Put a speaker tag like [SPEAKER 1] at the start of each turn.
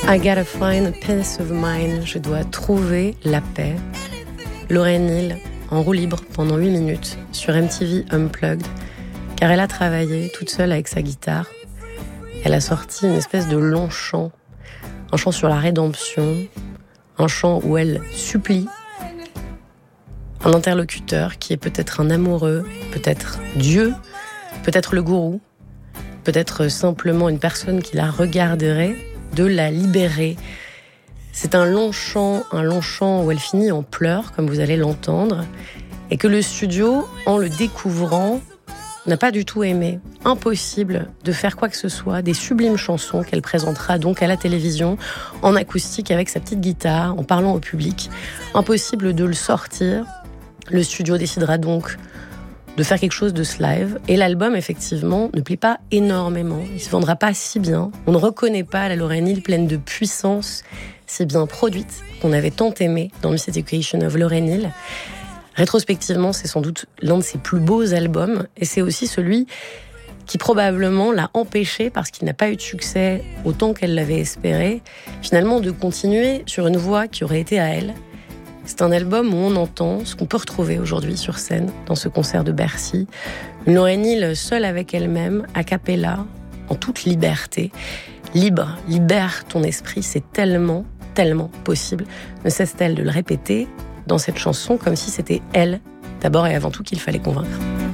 [SPEAKER 1] I gotta find a peace of mind. Je dois trouver la paix. Lauryn Hill en roue libre pendant 8 minutes sur MTV Unplugged, car elle a travaillé toute seule avec sa guitare. Elle a sorti une espèce de long chant, un chant sur la rédemption, un chant où elle supplie un interlocuteur qui est peut-être un amoureux, peut-être Dieu, peut-être le gourou, peut-être simplement une personne qui la regarderait, de la libérer. C'est un long chant où elle finit en pleurs, comme vous allez l'entendre, et que le studio, en le découvrant, n'a pas du tout aimé. Impossible de faire quoi que ce soit, des sublimes chansons qu'elle présentera donc à la télévision, en acoustique avec sa petite guitare, en parlant au public. Impossible de le sortir. Le studio décidera donc de faire quelque chose de ce live. Et l'album, effectivement, ne plaît pas énormément. Il ne se vendra pas si bien. On ne reconnaît pas la Lauryn Hill pleine de puissance, si bien produite, qu'on avait tant aimé dans Miss Education of Lauryn Hill. Rétrospectivement, c'est sans doute l'un de ses plus beaux albums. Et c'est aussi celui qui probablement l'a empêché, parce qu'il n'a pas eu de succès autant qu'elle l'avait espéré, finalement de continuer sur une voie qui aurait été à elle. C'est un album où on entend ce qu'on peut retrouver aujourd'hui sur scène, dans ce concert de Bercy. Une Lauryn Hill seule avec elle-même, a cappella, en toute liberté. Libre, libère ton esprit, c'est tellement, tellement possible. Ne cesse-t-elle de le répéter dans cette chanson, comme si c'était elle, d'abord et avant tout, qu'il fallait convaincre.